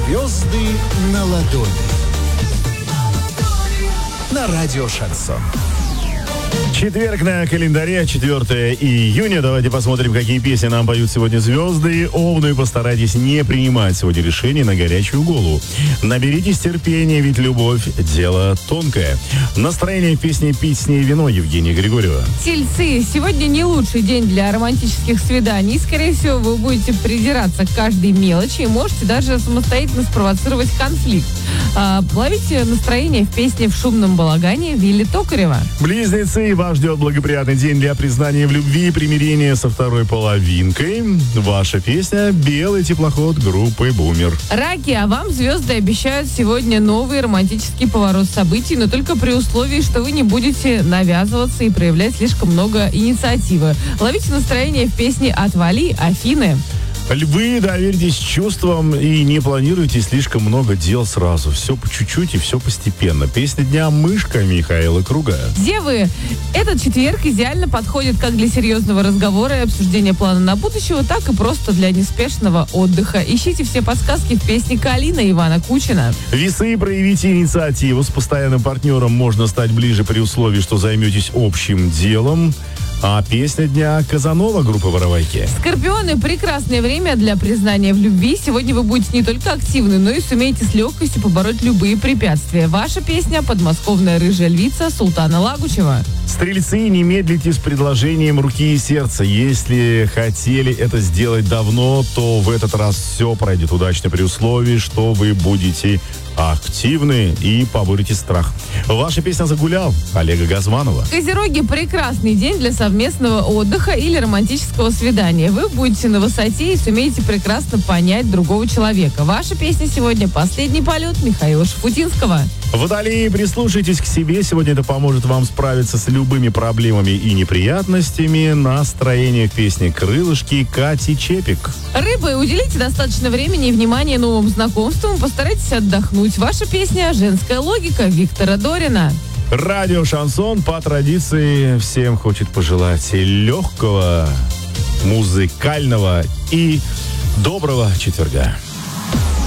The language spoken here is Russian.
Звезды на ладони. На радио «Шансон». Четверг на календаре, 4 июня. Давайте посмотрим, какие песни нам поют сегодня звезды. Овны, постарайтесь не принимать сегодня решений на горячую голову. Наберитесь терпения, ведь любовь – дело тонкое. Настроение в песне «Пить с ней вино» Евгения Григорьева. Тельцы, сегодня не лучший день для романтических свиданий. Скорее всего, вы будете придираться к каждой мелочи и можете даже самостоятельно спровоцировать конфликт. Ловите настроение в песне «В шумном балагане» Вилли Токарева. Близнецы, вас ждет благоприятный день для признания в любви и примирения со второй половинкой. Ваша песня «Белый теплоход» группы «Бумер». Раки, а вам звезды обещают сегодня новый романтический поворот событий, но только при условии, что вы не будете навязываться и проявлять слишком много инициативы. Ловите настроение в песне «Отвали» Афины. Львы, доверьтесь чувствам и не планируйте слишком много дел сразу. Все по чуть-чуть и все постепенно. Песня дня «Мышка» Михаила Круга. Девы, этот четверг идеально подходит как для серьезного разговора и обсуждения плана на будущего, так и просто для неспешного отдыха. Ищите все подсказки в песне «Калина» Ивана Кучина. Весы, проявите инициативу. С постоянным партнером можно стать ближе при условии, что займетесь общим делом. А песня дня Казанова группы «Воровайки». Скорпионы, прекрасное время для признания в любви. Сегодня вы будете не только активны, но и сумеете с легкостью побороть любые препятствия. Ваша песня «Подмосковная рыжая львица» Султана Лагучева. Стрельцы, не медлите с предложением руки и сердца. Если хотели это сделать давно, то в этот раз все пройдет удачно при условии, что вы будете активны и поборете страх. Ваша песня «Загулял» Олега Газманова. Козероги, прекрасный день для совместного отдыха или романтического свидания. Вы будете на высоте и сумеете прекрасно понять другого человека. Ваша песня сегодня «Последний полет» Михаила Шафутинского. Водолеи, прислушайтесь к себе. Сегодня это поможет вам справиться с любыми проблемами и неприятностями. Настроение в песне «Крылышки» Кати Чепик. Рыбы, уделите достаточно времени и внимания новым знакомствам. Постарайтесь отдохнуть. Ваша песня «Женская логика» Виктора Дорина. Радио «Шансон» по традиции всем хочет пожелать легкого, музыкального и доброго четверга.